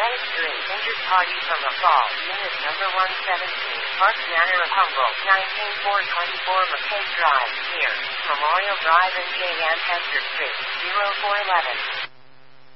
United Street, injured party from a fall, unit number 117, Park Manor of Humboldt, 19424 McCabe Drive, near Memorial Drive and J. Lancaster Street, 0411.